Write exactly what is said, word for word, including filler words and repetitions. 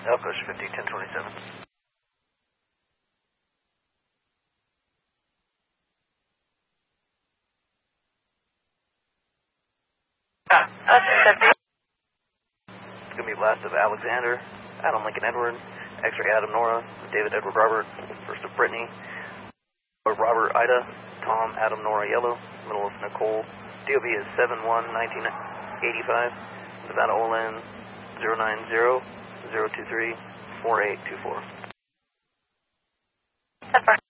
Outpost fifty, ten twenty-seven. Ah, that's It's going to be a blast of Alexander, Adam Lincoln Edward, X-ray Adam Nora, David Edward Robert, first of Brittany, Robert Ida, Tom Adam Nora Yellow, middle of Nicole. D O B is seven one nineteen eighty-five, Nevada Olin zero nine zero zero two three four eight two four. ten four.